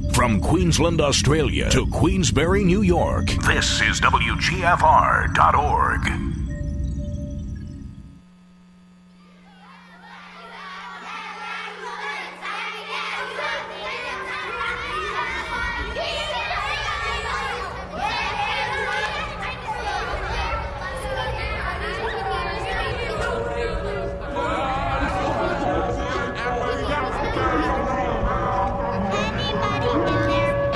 From Queensland, Australia to Queensbury, New York, this is WGFR.org.